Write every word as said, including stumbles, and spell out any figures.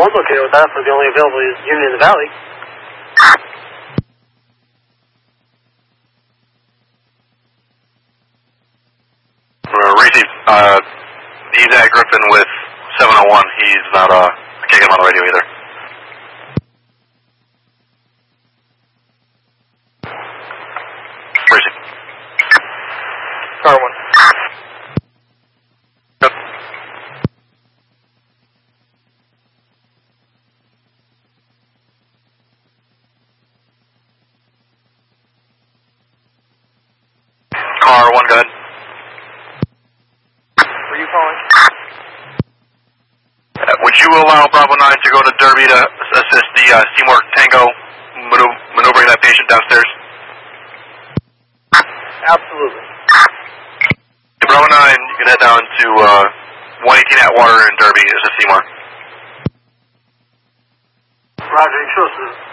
one's okay with that, but the only available is unit in the valley. Receive. Uh, he's at Griffin with seven oh one. He's not, uh, I can't get him on the radio either. Receive. Car one. Yep. Car one, go ahead. Were you calling? Uh, would you allow Bravo nine to go to Derby to assist the uh, Seymour Tango maneuver maneuvering that patient downstairs? Absolutely. Bravo nine, you can head down to uh, one eighteen Atwater in Derby, assist Seymour. Roger, trust